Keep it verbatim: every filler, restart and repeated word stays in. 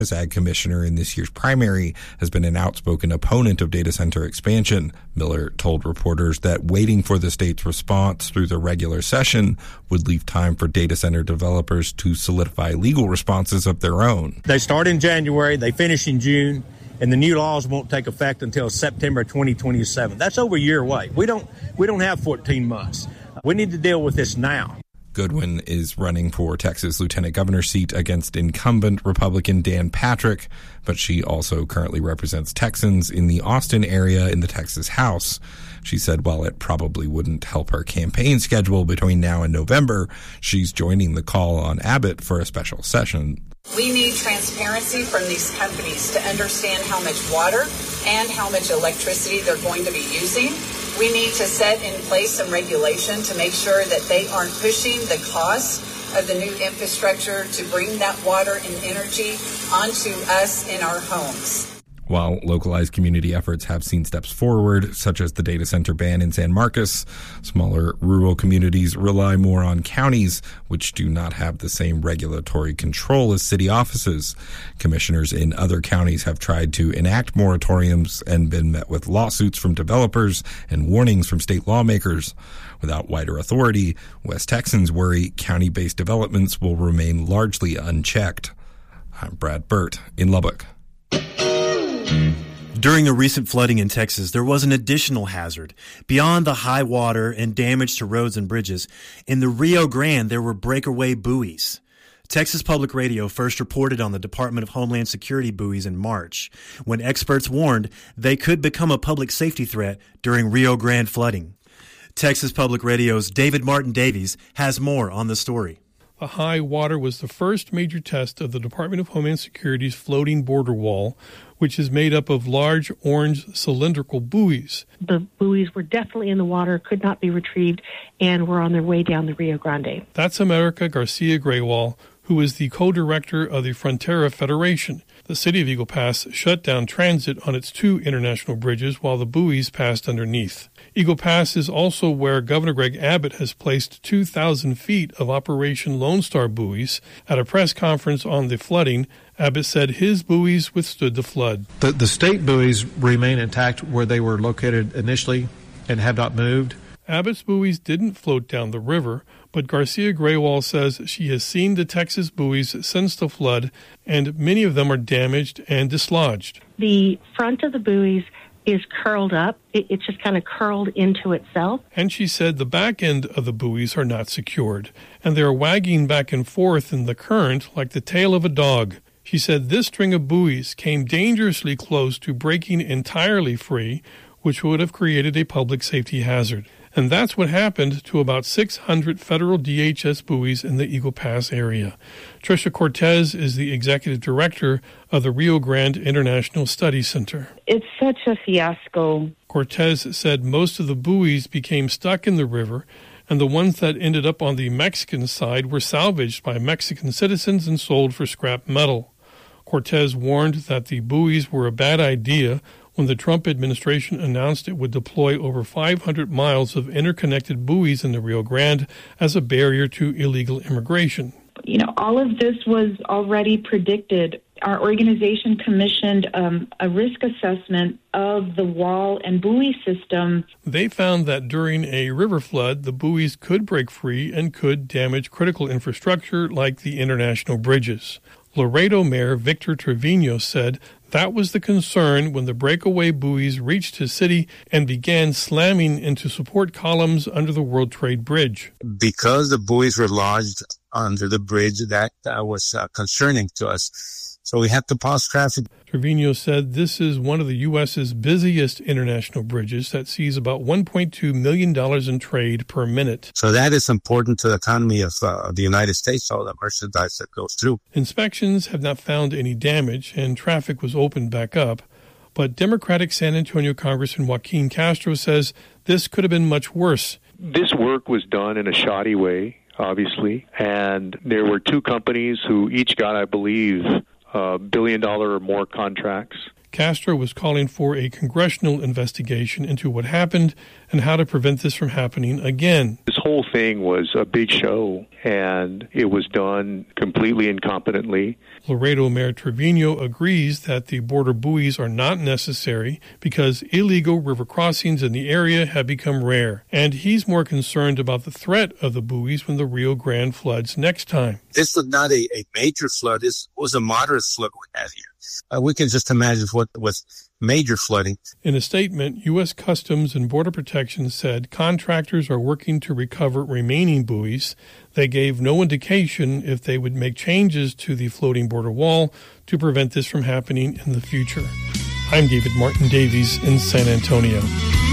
As ag commissioner in this year's primary, has been an outspoken opponent of data center expansion. Miller told reporters that waiting for the state's response through the regular session would leave time for data center developers to solidify legal responses of their own. They start in January, they finish in June, and the new laws won't take effect until September twenty twenty-seven. That's over a year away. We don't we don't have fourteen months. We need to deal with this now. Goodwin is running for Texas lieutenant governor seat against incumbent Republican Dan Patrick, but she also currently represents Texans in the Austin area in the Texas House. She said while it probably wouldn't help her campaign schedule between now and November, she's joining the call on Abbott for a special session. We need transparency from these companies to understand how much water and how much electricity they're going to be using. We need to set in place some regulation to make sure that they aren't pushing the cost of the new infrastructure to bring that water and energy onto us in our homes. While localized community efforts have seen steps forward, such as the data center ban in San Marcos, smaller rural communities rely more on counties, which do not have the same regulatory control as city offices. Commissioners in other counties have tried to enact moratoriums and been met with lawsuits from developers and warnings from state lawmakers. Without wider authority, West Texans worry county-based developments will remain largely unchecked. I'm Brad Burt in Lubbock. During the recent flooding in Texas, there was an additional hazard. Beyond the high water and damage to roads and bridges, in the Rio Grande, there were breakaway buoys. Texas Public Radio first reported on the Department of Homeland Security buoys in March, when experts warned they could become a public safety threat during Rio Grande flooding. Texas Public Radio's David Martin Davies has more on the story. The high water was the first major test of the Department of Homeland Security's floating border wall, which is made up of large orange cylindrical buoys. The buoys were definitely in the water, could not be retrieved, and were on their way down the Rio Grande. That's America Garcia Graywall, who is the co-director of the Frontera Federation. The city of Eagle Pass shut down transit on its two international bridges while the buoys passed underneath. Eagle Pass is also where Governor Greg Abbott has placed two thousand feet of Operation Lone Star buoys. At a press conference on the flooding, Abbott said his buoys withstood the flood. The, the state buoys remain intact where they were located initially and have not moved. Abbott's buoys didn't float down the river, but Garcia Graywall says she has seen the Texas buoys since the flood, and many of them are damaged and dislodged. The front of the buoys is curled up. It, it's just kind of curled into itself. And she said the back end of the buoys are not secured, and they are wagging back and forth in the current like the tail of a dog. She said this string of buoys came dangerously close to breaking entirely free, which would have created a public safety hazard. And that's what happened to about six hundred federal D H S buoys in the Eagle Pass area. Tricia Cortez is the executive director of the Rio Grande International Study Center. It's such a fiasco. Cortez said most of the buoys became stuck in the river, and the ones that ended up on the Mexican side were salvaged by Mexican citizens and sold for scrap metal. Cortez warned that the buoys were a bad idea when the Trump administration announced it would deploy over five hundred miles of interconnected buoys in the Rio Grande as a barrier to illegal immigration. You know, all of this was already predicted. Our organization commissioned um, a risk assessment of the wall and buoy system. They found that during a river flood, the buoys could break free and could damage critical infrastructure like the international bridges. Laredo Mayor Victor Trevino said that was the concern when the breakaway buoys reached his city and began slamming into support columns under the World Trade Bridge. Because the buoys were lodged under the bridge, that uh, was uh, concerning to us. So we had to pause traffic. Trevino said this is one of the U S's busiest international bridges that sees about one point two million dollars in trade per minute. So that is important to the economy of uh, the United States, all the merchandise that goes through. Inspections have not found any damage, and traffic was opened back up. But Democratic San Antonio Congressman Joaquin Castro says this could have been much worse. This work was done in a shoddy way, obviously, and there were two companies who each got, I believe, Uh, billion dollar or more contracts. Castro was calling for a congressional investigation into what happened and how to prevent this from happening again. This whole thing was a big show, and it was done completely incompetently. Laredo Mayor Trevino agrees that the border buoys are not necessary because illegal river crossings in the area have become rare, and he's more concerned about the threat of the buoys when the Rio Grande floods next time. This was not a, a major flood. This was a moderate flood we had here. Uh, we can just imagine what with major flooding. In a statement, U S Customs and Border Protection said contractors are working to recover remaining buoys. They gave no indication if they would make changes to the floating border wall to prevent this from happening in the future. I'm David Martin Davies in San Antonio.